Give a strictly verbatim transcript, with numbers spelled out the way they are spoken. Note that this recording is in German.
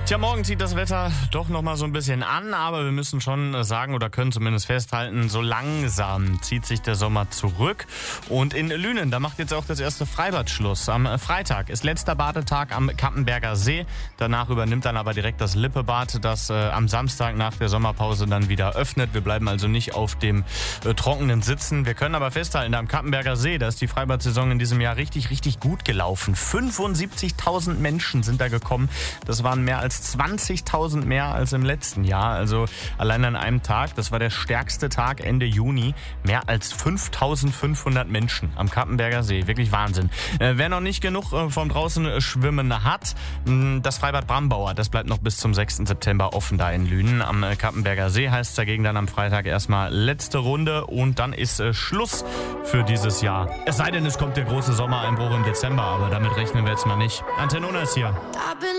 Tja, morgen zieht das Wetter doch noch mal so ein bisschen an, aber wir müssen schon sagen oder können zumindest festhalten, so langsam zieht sich der Sommer zurück. Und in Lünen, da macht jetzt auch das erste Freibad Schluss. Am Freitag ist letzter Badetag am Cappenberger See. Danach übernimmt dann aber direkt das Lippebad, das äh, am Samstag nach der Sommerpause dann wieder öffnet. Wir bleiben also nicht auf dem äh, Trockenen sitzen. Wir können aber festhalten, am Cappenberger See, da ist die Freibad-Saison in diesem Jahr richtig, richtig gut gelaufen. fünfundsiebzigtausend Menschen sind da gekommen. Das waren mehr als zwanzigtausend mehr als im letzten Jahr. Also allein an einem Tag, das war der stärkste Tag Ende Juni, mehr als fünftausendfünfhundert Menschen am Cappenberger See. Wirklich Wahnsinn. Äh, wer noch nicht genug äh, vom draußen Schwimmen hat, mh, das Freibad Brambauer, das bleibt noch bis zum sechsten September offen da in Lünen. Am äh, Cappenberger See heißt es dagegen dann am Freitag erstmal letzte Runde und dann ist äh, Schluss für dieses Jahr. Es sei denn, es kommt der große Sommereinbruch im Dezember, aber damit rechnen wir jetzt mal nicht. Antenne Uner ist hier.